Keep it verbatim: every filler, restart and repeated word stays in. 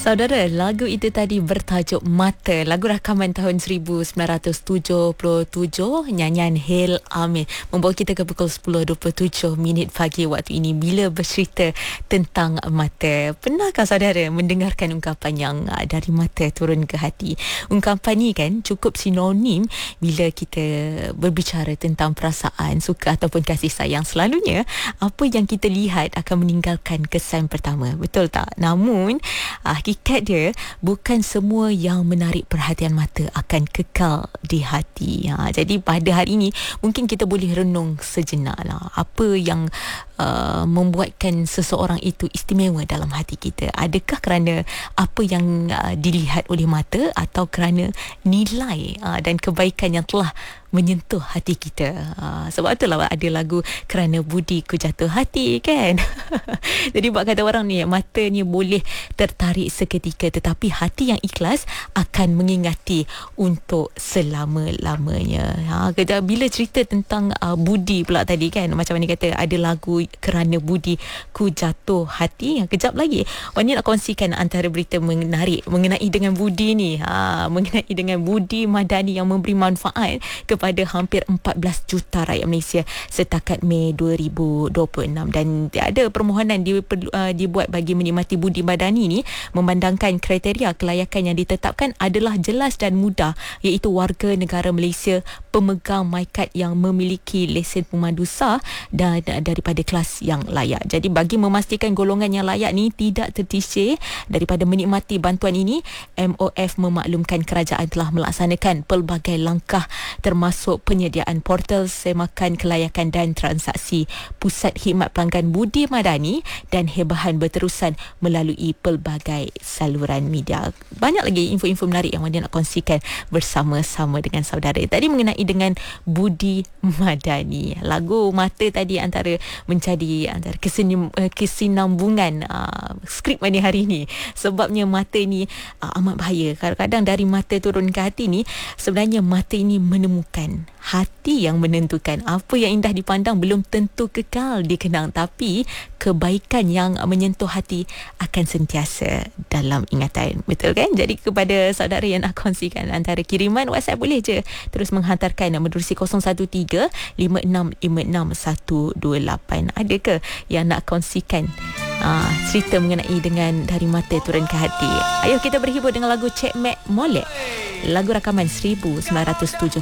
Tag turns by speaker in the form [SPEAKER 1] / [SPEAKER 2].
[SPEAKER 1] Saudara, lagu itu tadi bertajuk Mata. Lagu rakaman tahun seribu sembilan ratus tujuh puluh tujuh, nyanyian Hel Amin. Membawa kita ke pukul sepuluh dua puluh tujuh minit pagi waktu ini bila bercerita tentang mata. Pernahkah saudara mendengarkan ungkapan yang uh, dari mata turun ke hati? Ungkapan ni kan cukup sinonim bila kita berbicara tentang perasaan, suka ataupun kasih sayang. Selalunya apa yang kita lihat akan meninggalkan kesan pertama. Betul tak? Namun uh, hakikat dia, bukan semua yang menarik perhatian mata akan kekal di hati. Ha, jadi pada hari ini mungkin kita boleh renung sejenak lah. Apa yang uh, membuatkan seseorang itu istimewa dalam hati kita? Adakah kerana apa yang uh, dilihat oleh mata, atau kerana nilai uh, dan kebaikan yang telah menyentuh hati kita? Uh, sebab itulah ada lagu Kerana Budi Ku Jatuh Hati kan. Jadi buat kata orang ni, mata ni boleh tertarik seketika, tetapi hati yang ikhlas akan mengingati untuk selama-lamanya. Ha, bila cerita tentang uh, budi pula tadi kan, macam mana kata ada lagu Kerana Budi Ku Jatuh Hati. Kejap lagi Wani nak kongsikan antara berita menarik mengenai dengan budi ni. Ha, mengenai dengan Budi Madani yang memberi manfaat kepada hampir empat belas juta rakyat Malaysia setakat Mei dua ribu dua puluh enam, dan ada permohonan di, uh, dibuat bagi menikmati Budi Madani ni memandangkan kriteria kelayakan yang ditetapkan adalah jelas dan mudah, iaitu warga negara Malaysia, pemegang MyKad yang memiliki lesen pemandu sah dan daripada kelas yang layak. Jadi bagi memastikan golongan yang layak ni tidak tertisir daripada menikmati bantuan ini, M O F memaklumkan kerajaan telah melaksanakan pelbagai langkah termasuk penyediaan portal semakan kelayakan dan transaksi Pusat Khidmat Pelanggan Budi Madani dan hebahan berterusan melalui pelbagai saluran media. Banyak lagi info-info menarik yang Wanda nak kongsikan bersama-sama dengan saudara. Tadi mengenai dengan Budi Madani. Lagu Mata tadi antara menjadi antara kesenim, kesinambungan uh, skrip Wanda hari ini. Sebabnya mata ni uh, amat bahaya. Kadang-kadang dari mata turun ke hati ni, sebenarnya mata ini menemukan, hati yang menentukan. Apa yang indah dipandang belum tentu kekal dikenang, tapi kebaikan yang menyentuh hati akan sentiasa dalam ingatan. Betul kan? Jadi kepada saudara yang nak kongsikan antara kiriman WhatsApp, boleh je terus menghantarkan menerusi kosong satu tiga lima enam lima enam satu dua lapan. Ada ke yang nak kongsikan uh, cerita mengenai dengan dari mata turun ke hati? Ayo kita berhibur dengan lagu Cik Mac Molek, lagu rakaman seribu sembilan ratus tujuh